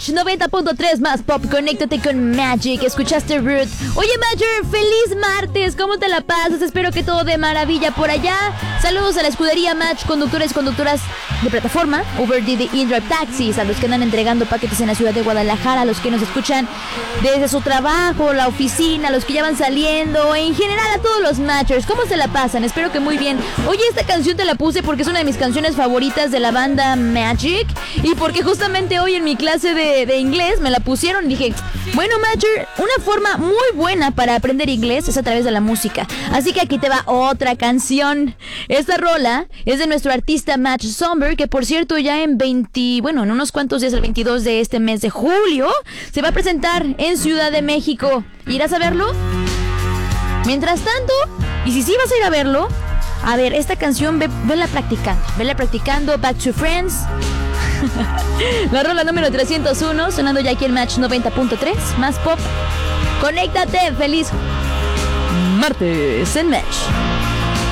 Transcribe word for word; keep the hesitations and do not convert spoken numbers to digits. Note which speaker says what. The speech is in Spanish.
Speaker 1: Match noventa punto tres más pop, conéctate con Magic. Escuchaste Root. Oye, Major, feliz martes. ¿Cómo te la pasas? Espero que todo de maravilla por allá. Saludos a la escudería Match, conductores, conductoras de plataforma, Uber, Didi, InDrive, taxis, a los que andan entregando paquetes en la ciudad de Guadalajara, a los que nos escuchan desde su trabajo, la oficina, a los que ya van saliendo, en general a todos los Matchers. ¿Cómo se la pasan? Espero que muy bien. Oye, esta canción te la puse porque es una de mis canciones favoritas de la banda Magic y porque justamente hoy en mi clase de, de inglés me la pusieron y dije, bueno, Matcher, una forma muy buena para aprender inglés es a través de la música. Así que aquí te va otra canción. Esta rola es de nuestro artista Match Somber, que por cierto ya en veinte, bueno, en unos cuantos días, el veintidós de este mes de julio, se va a presentar en Ciudad de México. ¿Irás a verlo? Mientras tanto, y si sí vas a ir a verlo, a ver, esta canción, ve, vela practicando, vela practicando, Back to Friends. La rola número trescientos uno, sonando ya aquí en Match noventa punto tres, más pop. Conéctate, feliz martes en Match.